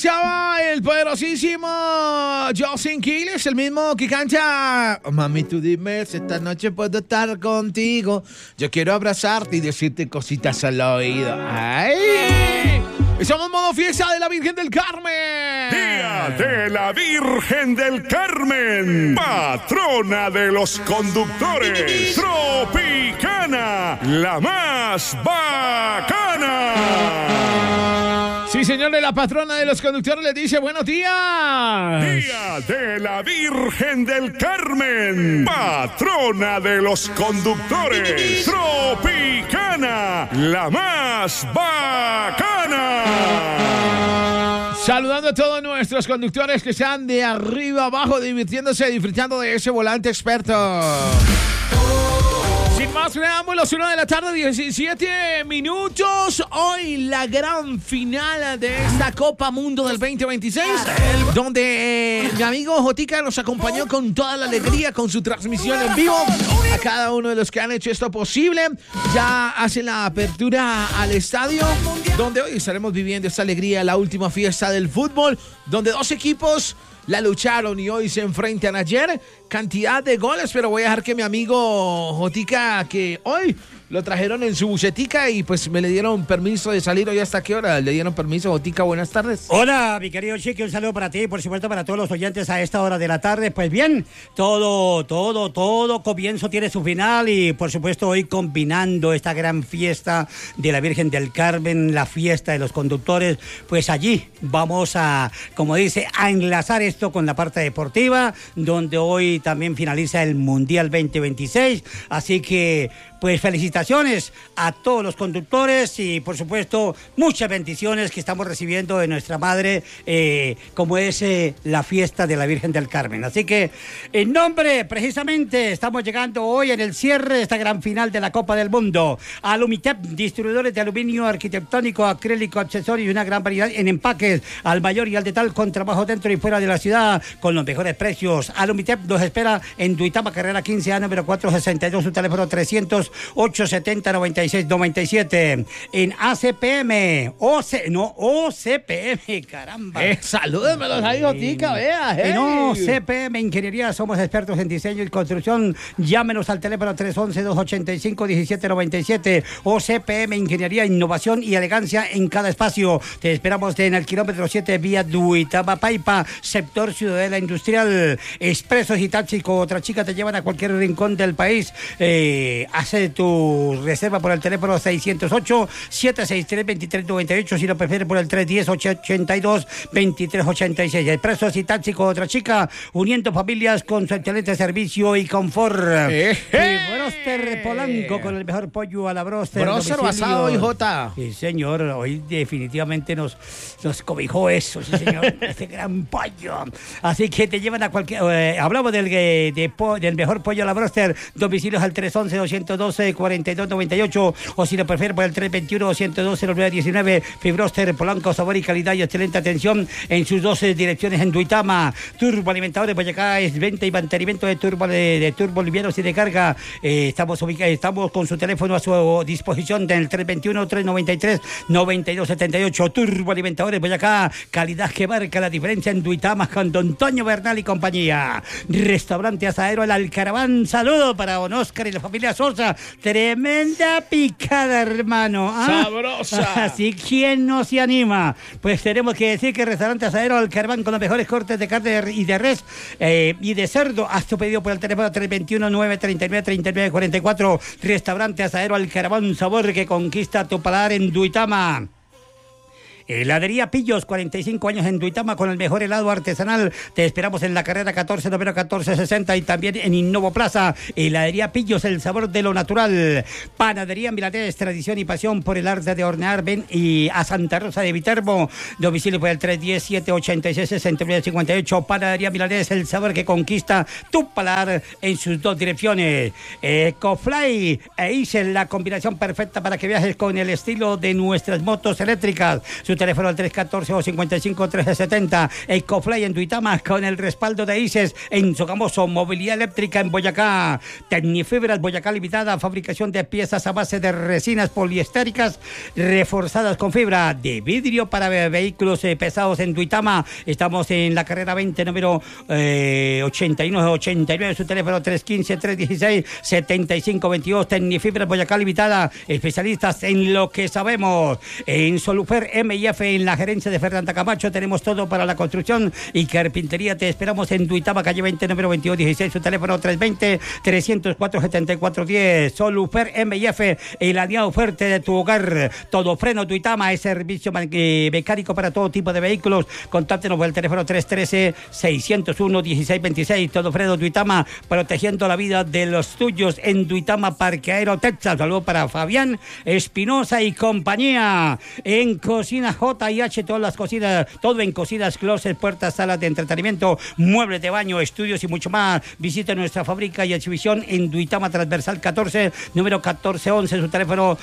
estaba el poderosísimo Justin Quiles, el mismo que canta Mami, tú dime si esta noche puedo estar contigo. Yo quiero abrazarte y decirte cositas al oído. ¡Ay! Estamos en modo fiesta de la Virgen del Carmen. Día de la Virgen del Carmen, patrona de los conductores. Tropicana, la más bacana. Sí, señores, la patrona de los conductores les dice buenos días. Día de la Virgen del Carmen, patrona de los conductores. Tropicana, la más bacana. Saludando a todos nuestros conductores que están de arriba abajo divirtiéndose, disfrutando de ese volante experto. Sin más preámbulos, 1 de la tarde, 17 minutos. Hoy la gran final de esta Copa Mundo del 2026, donde mi amigo Jotica nos acompañó con toda la alegría con su transmisión en vivo. A cada uno de los que han hecho esto posible, ya hace la apertura al estadio, donde hoy estaremos viviendo esta alegría, la última fiesta del fútbol, donde dos equipos la lucharon y hoy se enfrentan. Ayer cantidad de goles, pero voy a dejar que mi amigo Jotica, que hoy lo trajeron en su bucetica y pues me le dieron permiso de salir hoy. ¿Hasta qué hora le dieron permiso, Jotica? Buenas tardes. Hola, mi querido Chiqui, un saludo para ti y por supuesto para todos los oyentes a esta hora de la tarde. Pues bien, todo comienzo tiene su final y por supuesto hoy combinando esta gran fiesta de la Virgen del Carmen, la fiesta de los conductores, pues allí vamos a, como dice, a enlazar esto con la parte deportiva, donde hoy también finaliza el Mundial 2026, así que pues felicitaciones a todos los conductores y por supuesto muchas bendiciones que estamos recibiendo de nuestra madre, como es la fiesta de la Virgen del Carmen. Así que en nombre, precisamente, estamos llegando hoy en el cierre de esta gran final de la Copa del Mundo. Alumitep, distribuidores de aluminio arquitectónico, acrílico, accesorios y una gran variedad en empaques al mayor y al detalle, con trabajo dentro y fuera de la ciudad con los mejores precios. Alumitep nos espera en Duitama, carrera 15A, número 462, su teléfono 300-870-9697. En ACPM, OCPM, caramba. Salúdenmelos ahí, Jotica, vea. Hey. En OCPM Ingeniería somos expertos en diseño y construcción. Llámenos al teléfono 311-285-1797. OCPM Ingeniería, innovación y elegancia en cada espacio. Te esperamos en el kilómetro 7, vía Duitama Paipa, sector Ciudadela Industrial. Expresos y taxis con otra chica te llevan a cualquier rincón del país. Hace tu reserva por el teléfono 608-763-2398, si lo prefieres por el 310-882-2386. Expresos y taxi con otra chica, uniendo familias con su excelente servicio y confort. Broster Polanco, con el mejor pollo a la broster. Broster basado y Jota. Sí, señor, hoy definitivamente nos cobijó eso, sí, señor. Este gran pollo. Así que te llevan a cualquier... hablamos del mejor pollo a la broster. Domicilios al 311-212-4298, o si lo prefieren por el 321-212-0919. Fibroster Polanco, sabor y calidad y excelente atención en sus 12 direcciones en Duitama. Turboalimentadores Boyacá es venta y mantenimiento de turbo livianos y de carga. Estamos con su teléfono a su disposición del 321-393-9278. Turboalimentadores Boyacá, calidad que marca la diferencia en Duitama, con Don Toño Bernal y compañía. Restaurante Asadero El Alcaraván, saludo para Don Oscar y la familia Sosa. Tremenda picada, hermano. Sabrosa. Así, ¿quién no se anima? Pues tenemos que decir que el Restaurante Asadero Alcaraván, con los mejores cortes de carne y de res y de cerdo. Haz tu pedido por el teléfono 321-939-3944. Restaurante Asadero Alcaraván, un sabor que conquista tu paladar en Duitama. Heladería Pillos, 45 años en Duitama con el mejor helado artesanal. Te esperamos en la carrera 14, número 1460 y también en Innovo Plaza. Heladería Pillos, el sabor de lo natural. Panadería Milanés, tradición y pasión por el arte de hornear. Ven y a Santa Rosa de Viterbo. Domicilio por el 310-786-6958. Panadería Milanés, el sabor que conquista tu paladar en sus dos direcciones. Ecofly e Isel, la combinación perfecta para que viajes con el estilo de nuestras motos eléctricas. su teléfono al 314 o 55 1370. Ecofly en Duitama con el respaldo de ICES en Sogamoso, movilidad eléctrica en Boyacá, Tecnifibras Boyacá Limitada, fabricación de piezas a base de resinas poliestéricas reforzadas con fibra de vidrio para vehículos pesados en Duitama. Estamos en la carrera 20, número 8189, su teléfono 315-316-7522. Tecnifibras Boyacá Limitada, especialistas en lo que sabemos. En Solufer M&F, en la gerencia de Fernanda Camacho, tenemos todo para la construcción y carpintería. Te esperamos en Duitama, calle 20, número 2216, su teléfono 320-304-7410. Solufer M&F, el aliado fuerte de tu hogar. Todo Freno Duitama es servicio mecánico para todo tipo de vehículos. Contáctenos por el teléfono 313-601-1626. Todo Freno Duitama, protegiendo la vida de los tuyos en Duitama, Parque Aero, Texas. Saludos para Fabián Espinosa y compañía. En Cocina J&H, todas las cocinas, todo en cocinas, closets, puertas, salas de entretenimiento, muebles de baño, estudios y mucho más. Visite nuestra fábrica y exhibición en Duitama, transversal 14, número 1411, su teléfono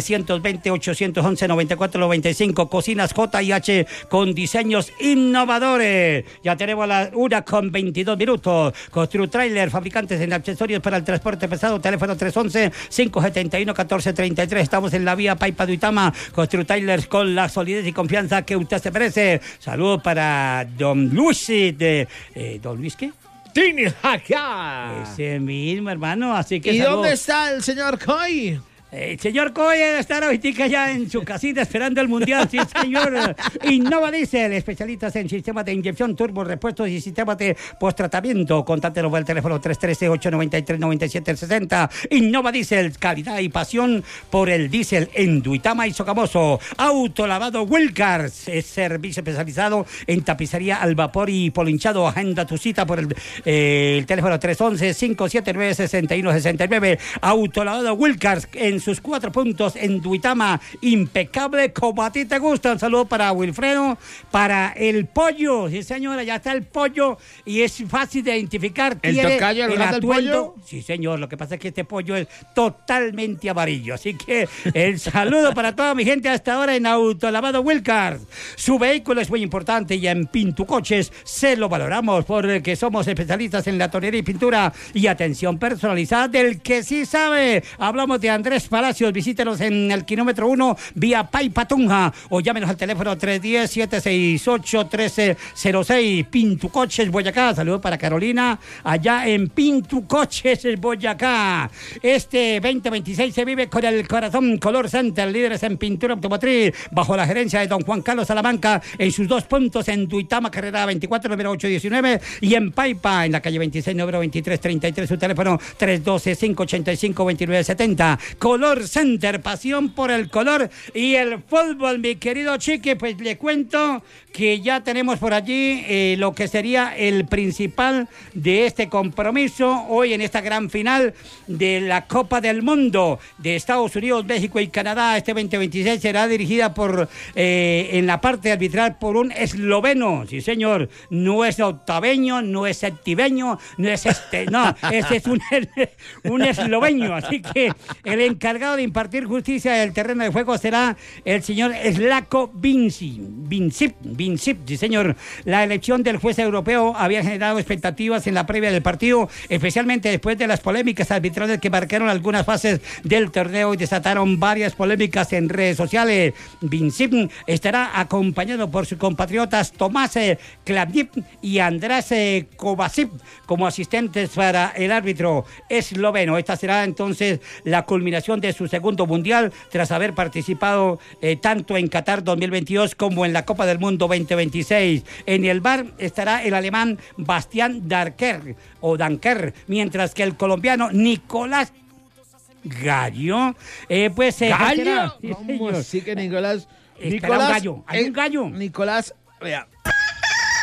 320-811-9495. Cocinas J&H con diseños innovadores. Ya tenemos la 1:22. Construtrailer, fabricantes en accesorios para el transporte pesado, teléfono 311-571-1433. Estamos en la vía Paipa Duitama. Construtrailers con la solidez y confianza que usted se merece. Saludos para Don Luis ¿Don Luis qué? Tinaja. Ese mismo, hermano, así que ¿Y saludos. dónde está el señor Coy? El señor Coy debe estar ahorita ya en su casita esperando el mundial, sí señor. Innova Diesel, especialistas en sistemas de inyección, turbo, repuestos y sistemas de posttratamiento. Contáctenos por el teléfono 313-893-9760. Innova Diesel, calidad y pasión por el diésel en Duitama y Sogamoso. Autolavado Wilcars, es servicio especializado en tapicería al vapor y polinchado. Agenda tu cita por el teléfono 311-579-6169. Autolavado Wilcars en sus 4 puntos en Duitama, impecable como a ti te gusta. Un saludo para Wilfredo, para el pollo, sí señora, ya está el pollo y es fácil de identificar. ¿El tocayo, el grande del pollo? Sí señor, lo que pasa es que este pollo es totalmente amarillo, así que el saludo para toda mi gente hasta ahora en Autolavado Wilcard. Su vehículo es muy importante y en Pintucoches se lo valoramos porque somos especialistas en la tonería y pintura y atención personalizada del que sí sabe. Hablamos de Andrés Palacios. Visítenos en el kilómetro 1 vía Paipa Tunja o llámenos al teléfono 310-768-1306. Pintucoches Boyacá. Saludos para Carolina allá en Pintucoches Boyacá. Este 2026 se vive con el corazón. Color Center, líderes en pintura automotriz, bajo la gerencia de don Juan Carlos Salamanca, en sus 2 puntos en Duitama, carrera 24, número 819, y en Paipa, en la calle 26, número 2333, su teléfono 312-585-2970. Color Center, pasión por el color y el fútbol, mi querido Chiqui. Pues le cuento que ya tenemos por allí lo que sería el principal de este compromiso hoy en esta gran final de la Copa del Mundo de Estados Unidos, México y Canadá. Este 2026 será dirigida por en la parte arbitral por un esloveno, sí señor, no es octaveño, no es septiveño, no es no, ese es un esloveno, así que el encargado de impartir justicia del terreno de juego será el señor Slavko Vincip, sí señor. La elección del juez europeo había generado expectativas en la previa del partido, especialmente después de las polémicas arbitrales que marcaron algunas fases del torneo y desataron varias polémicas en redes sociales. Vincip estará acompañado por sus compatriotas Tomás Klavdiv y András Kovacic como asistentes para el árbitro esloveno. Esta será entonces la culminación de su segundo mundial tras haber participado tanto en Qatar 2022 como en la Copa del Mundo 2026. En el VAR estará el alemán Bastián Danker, mientras que el colombiano Nicolás Gallo, ¿Gallo? Sí, ¿Cómo señor. así que Nicolás? Estará un gallo, hay un gallo. Nicolás, vea.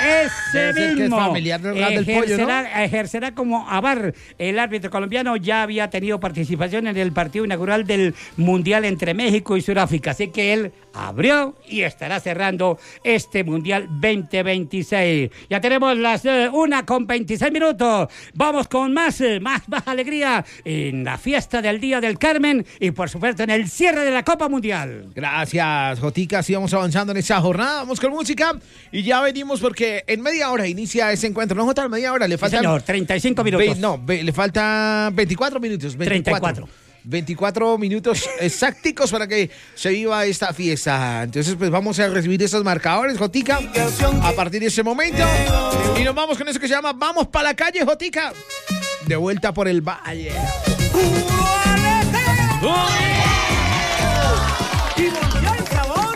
Ese Debe ser que es mismo familiar del Ras del Pollo, ¿no? ejercerá como avar. El árbitro colombiano ya había tenido participación en el partido inaugural del Mundial entre México y Sudáfrica, así que él abrió y estará cerrando este Mundial 2026. Ya tenemos las 1:26. Vamos con más alegría en la fiesta del Día del Carmen y por supuesto en el cierre de la Copa Mundial. Gracias, Jotica. Sigamos avanzando en esa jornada. Vamos con música y ya venimos porque en media hora inicia ese encuentro. No, Jota, media hora. Le faltan... Sí, señor, 35 minutos. Le faltan 24 minutos. 24 minutos exacticos para que se viva esta fiesta. Entonces, pues vamos a recibir esos marcadores, Jotica, a partir de ese momento. Y nos vamos con eso que se llama Vamos para la calle, Jotica. De vuelta por el valle.